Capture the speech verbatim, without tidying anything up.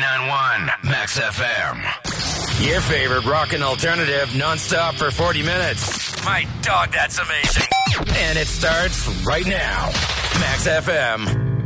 nine one Max F M. Your favorite rock and alternative nonstop for forty minutes. My dog, that's amazing. And it starts right now. Max F M.